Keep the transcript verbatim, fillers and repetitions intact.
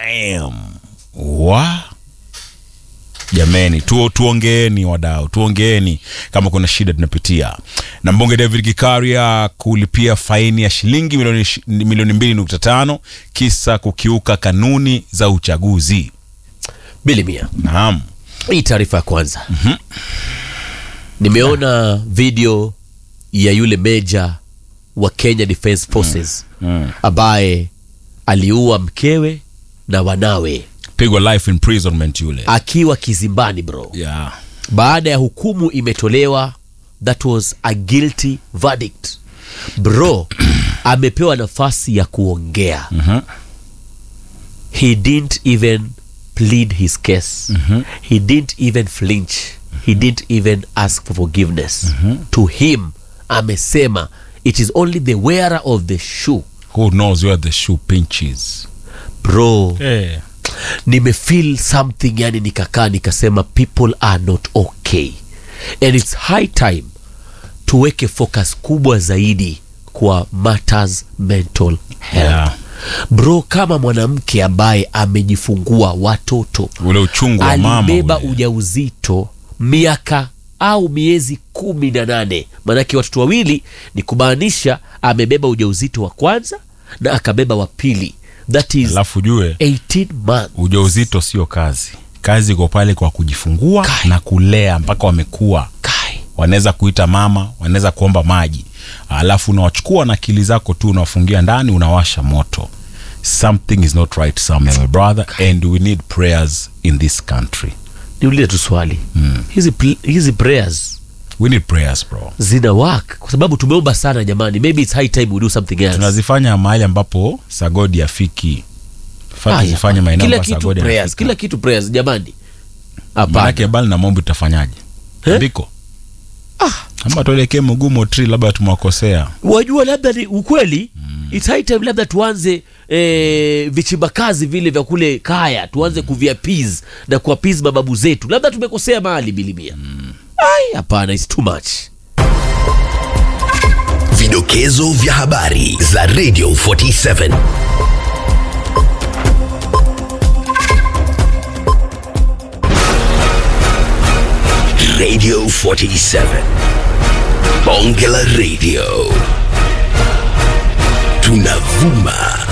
Damn. Wa jameni, tu tuongeeni wadau, tuongeeni kama kuna shida tunapitia. Na mbunge David Gikaria kulipia faini ya shilingi milioni milioni mbili nukta tano kisa kukiuka kanuni za uchaguzi. Bilimia. Naam. Hii taarifa ya kwanza. Mhm. Nimeona video ya yule meja wa Kenya Defence Forces mm. Mm. ambaye aliua mkewe na wanawe, pigwa life imprisonment yule akiwa kizimbani bro. Yeah. Baada ya hukumu imetolewa, that was a guilty verdict bro. Amepewa nafasi ya kuongea. Mhm. He didn't even plead his case. Mhm. He didn't even flinch. He didn't even ask for forgiveness. Mhm. To him, amesema it is only the wearer of the shoe who knows where the shoe pinches bro. Eh. Nimefeel something, yani nikakaa nikasema people are not okay, and it's high time tuweke focus kubwa zaidi kwa matters mental health. Yeah. Bro, kama mwanamke ambaye amejifungua watoto, ule uchungu wa mama, alibeba ule ujauzito miaka au miezi kumi na nane, manake watoto wawili, ni kumaanisha amebeba ujauzito wa kwanza na akabeba wa pili. That is alafu jue eighteen months. ujauzito sio kazi. Kazi iko pale kwa kujifungua Kai. na kulea mpaka wamekua. Kai. Wanaweza kuita mama, wanaweza kuomba maji. Alafu unawachukua na akili zako tu, unawafungia ndani, unawasha moto. Something is not right somewhere, my brother. Kai. And we need prayers in this country. Niulize tu swali. Hmm. Hizi hizi prayers, we need prayers bro, zina work? Kwa sababu tumeomba sana jamani. Maybe it's high time we do something else. Tunazifanya mahali ambapo sagodi afiki. Fanya zifanye maeneo kila ambapo kitu sagodi prayers, afiki. kila kitu prayers jamani. Hapana. Manake bali na mombi tutafanyaje? Ndiko. Ah, kama tuelekee mgumo tree labda tumwakosea. Wajua labda ni ukweli. Mm. It's high time labda tuanze eh, vichimbakazi vile vya kule kaya, tuanze mm. kuviapiz na kuapiz mababu zetu. Labda tumekosea mahali Bilimia. Mm. Ai, hapana, it's too much. Vidokezo vya habari za Radio forty-seven. Radio forty-seven. Bonge la Radio. Tunavuma